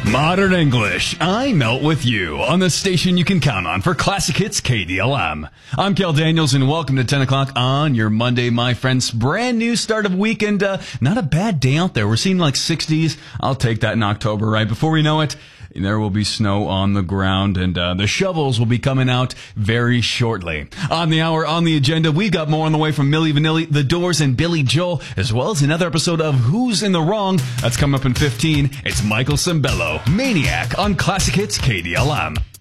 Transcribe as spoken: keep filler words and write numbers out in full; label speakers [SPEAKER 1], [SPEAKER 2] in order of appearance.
[SPEAKER 1] Modern English, I melt with you on the station you can count on for classic hits K D L M. I'm Kel Daniels and welcome to ten o'clock on your Monday, my friends. Brand new start of week and uh, not a bad day out there. We're seeing like sixties. I'll take that in October, right? Before we know it, there will be snow on the ground, and uh, the shovels will be coming out very shortly. On the hour, on the agenda, we got more on the way from Milli Vanilli, The Doors, and Billy Joel, as well as another episode of Who's in the Wrong. That's coming up in fifteen. It's Michael Sembello, Maniac, on Classic Hits K D L M.